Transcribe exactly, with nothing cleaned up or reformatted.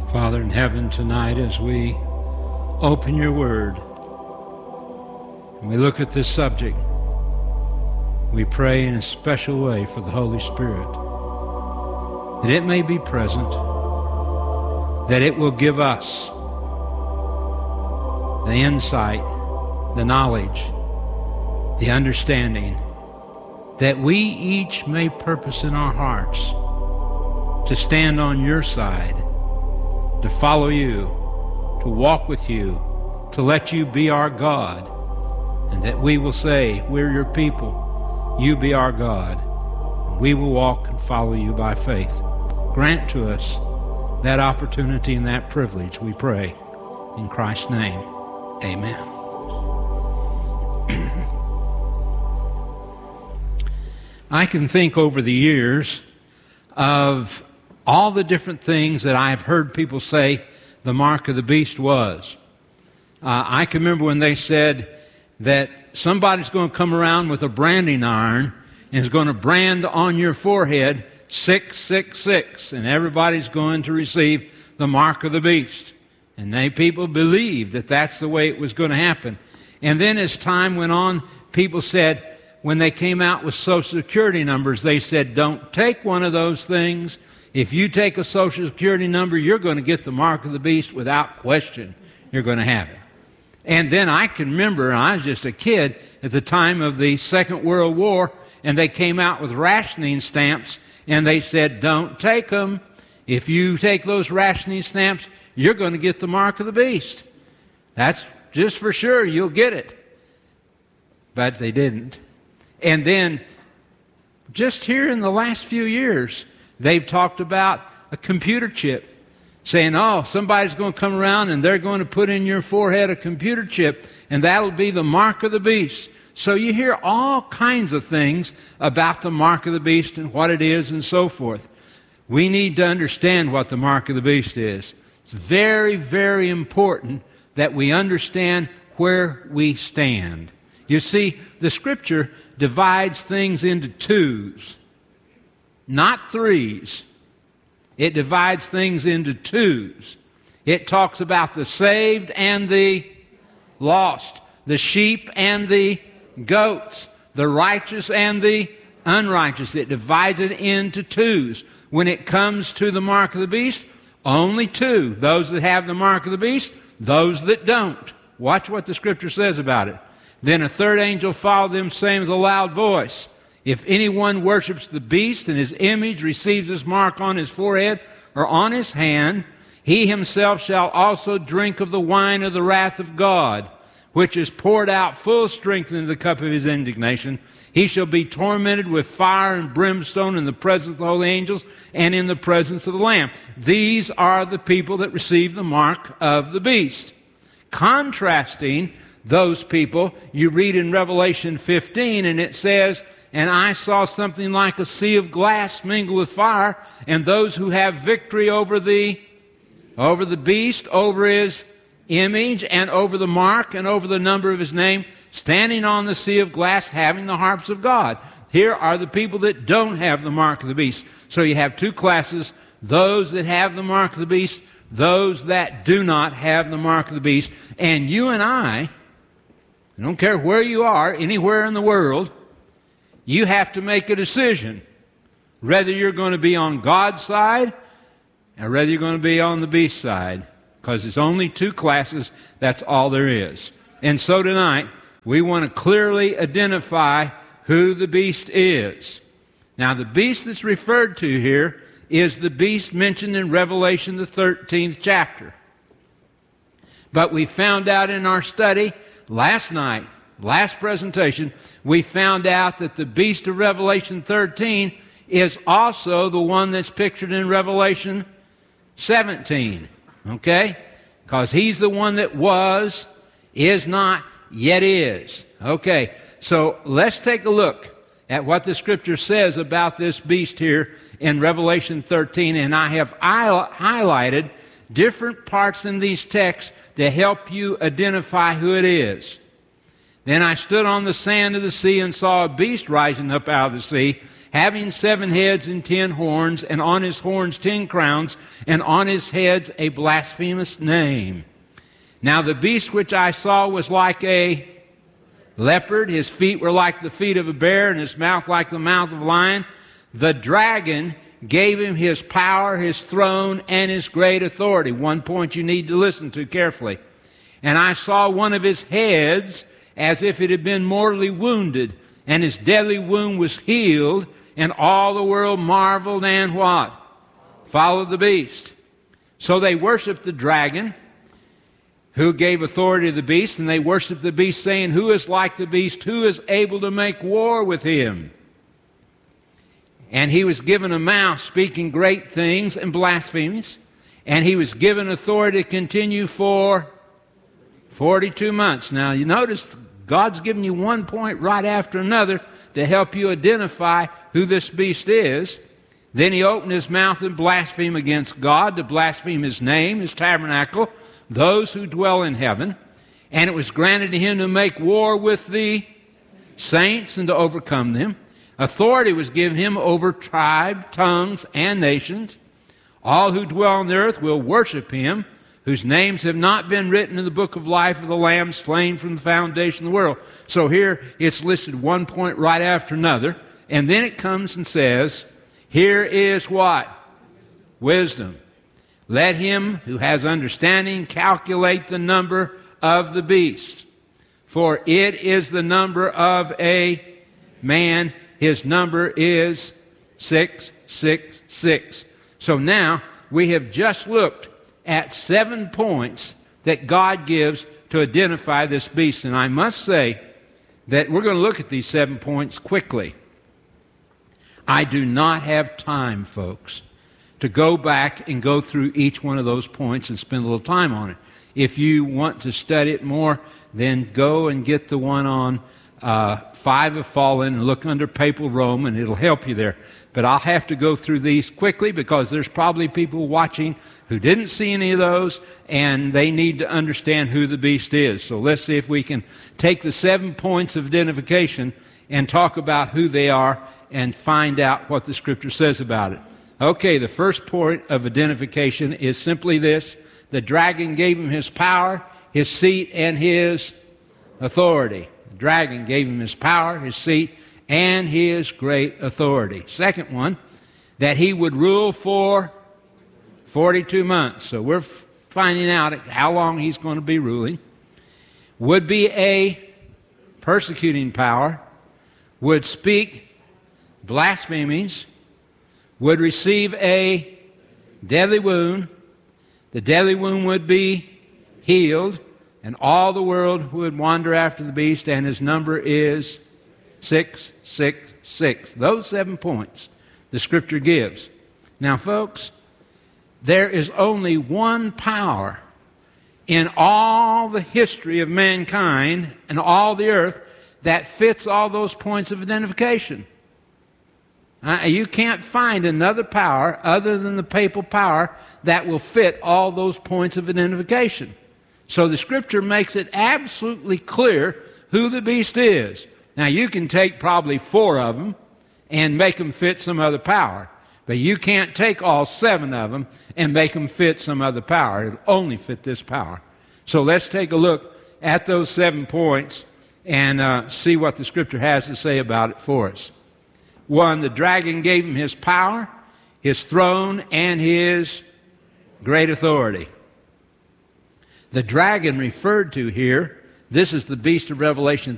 Father in heaven, tonight as we open your word and we look at this subject, we pray in a special way for the Holy Spirit, that it may be present, that it will give us the insight, the knowledge, the understanding, that we each may purpose in our hearts to stand on your side, to follow you, to walk with you, to let you be our God, and that we will say, we're your people, you be our God, and we will walk and follow you by faith. Grant to us that opportunity and that privilege, we pray. In Christ's name, amen. I can think over the years of all the different things that I've heard people say the mark of the beast was. Uh, I can remember when they said that somebody's going to come around with a branding iron and is going to brand on your forehead six six six, and everybody's going to receive the mark of the beast. And they people believed that that's the way it was going to happen. And then as time went on, people said, when they came out with Social Security numbers, they said, don't take one of those things. If you take a Social Security number, you're going to get the mark of the beast without question. You're going to have it. And then I can remember, I was just a kid at the time of the Second World War, and they came out with rationing stamps, and they said, don't take them. If you take those rationing stamps, you're going to get the mark of the beast. That's just for sure, you'll get it. But they didn't. And then, just here in the last few years, they've talked about a computer chip, saying, oh, somebody's going to come around and they're going to put in your forehead a computer chip, and that'll be the mark of the beast. So you hear all kinds of things about the mark of the beast and what it is and so forth. We need to understand what the mark of the beast is. It's very, very important that we understand where we stand. You see, the Scripture divides things into twos, not threes. It divides things into twos. It talks about the saved and the lost, the sheep and the goats, the righteous and the unrighteous. It divides it into twos. When it comes to the mark of the beast, only two. Those that have the mark of the beast, those that don't. Watch what the Scripture says about it. Then a third angel followed them, saying with a loud voice, if anyone worships the beast and his image receives his mark on his forehead or on his hand, he himself shall also drink of the wine of the wrath of God, which is poured out full strength into the cup of his indignation. He shall be tormented with fire and brimstone in the presence of the holy angels and in the presence of the Lamb. These are the people that receive the mark of the beast. Contrasting those people, you read in Revelation fifteen, and it says, and I saw something like a sea of glass mingled with fire, and those who have victory over the, over the beast, over his image, and over the mark, and over the number of his name, standing on the sea of glass, having the harps of God. Here are the people that don't have the mark of the beast. So you have two classes, those that have the mark of the beast, those that do not have the mark of the beast. And you and I, I don't care where you are, anywhere in the world, you have to make a decision whether you're going to be on God's side or whether you're going to be on the beast side, because it's only two classes, that's all there is. And so tonight, we want to clearly identify who the beast is. Now, the beast that's referred to here is the beast mentioned in Revelation, the thirteenth chapter. But we found out in our study last night, last presentation, we found out that the beast of Revelation thirteen is also the one that's pictured in Revelation seventeen. Okay? Because he's the one that was, is not, yet is. Okay, so let's take a look at what the Scripture says about this beast here in Revelation thirteen, and I have highlighted different parts in these texts to help you identify who it is. Then I stood on the sand of the sea and saw a beast rising up out of the sea, having seven heads and ten horns, and on his horns ten crowns, and on his heads a blasphemous name. Now the beast which I saw was like a leopard. His feet were like the feet of a bear, and his mouth like the mouth of a lion. The dragon gave him his power, his throne, and his great authority. One point you need to listen to carefully. And I saw one of his heads as if it had been mortally wounded, and his deadly wound was healed, and all the world marveled and what? Followed the beast. So they worshiped the dragon, who gave authority to the beast, and they worshiped the beast, saying, who is like the beast? Who is able to make war with him? And he was given a mouth speaking great things and blasphemies, and he was given authority to continue for forty-two months. Now, you notice God's given you one point right after another to help you identify who this beast is. Then he opened his mouth and blasphemed against God, to blaspheme his name, his tabernacle, those who dwell in heaven. And it was granted to him to make war with the saints and to overcome them. Authority was given him over tribe, tongues, and nations. All who dwell on the earth will worship him, whose names have not been written in the book of life of the Lamb slain from the foundation of the world. So here it's listed one point right after another. And then it comes and says, here is what? Wisdom. Let him who has understanding calculate the number of the beast. For it is the number of a man. His number is six six six. So now we have just looked at seven points that God gives to identify this beast. And I must say that we're going to look at these seven points quickly. I do not have time, folks, to go back and go through each one of those points and spend a little time on it. If you want to study it more, then go and get the one on uh, Five Have Fallen and look under Papal Rome, and it'll help you there. But I'll have to go through these quickly because there's probably people watching who didn't see any of those, and they need to understand who the beast is. So let's see if we can take the seven points of identification and talk about who they are and find out what the Scripture says about it. Okay, the first point of identification is simply this. The dragon gave him his power, his seat, and his authority. The dragon gave him his power, his seat, and his great authority. Second one, that he would rule for forty-two months. So we're f- finding out how long he's going to be ruling. Would be a persecuting power, would speak blasphemies, would receive a deadly wound. The deadly wound would be healed, and all the world would wander after the beast, and his number is six six six. Those seven points the Scripture gives. Now, folks, there is only one power in all the history of mankind and all the earth that fits all those points of identification. Uh, you can't find another power other than the papal power that will fit all those points of identification. So the Scripture makes it absolutely clear who the beast is. Now, you can take probably four of them and make them fit some other power. But you can't take all seven of them and make them fit some other power. It'll only fit this power. So let's take a look at those seven points and uh, see what the Scripture has to say about it for us. One, the dragon gave him his power, his throne, and his great authority. The dragon referred to here, this is the beast of Revelation